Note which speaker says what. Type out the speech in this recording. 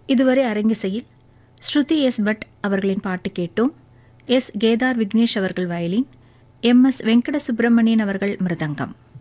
Speaker 1: இதுவரை அரங்கிசையில் ஸ்ருதி yes but அவர்களின் பாட்டு கேட்டோம். எஸ் கேதார் விக்னேஷ் அவர்கள் violin, M S Venkata Subramanian அவர்கள் மிருதங்கம்.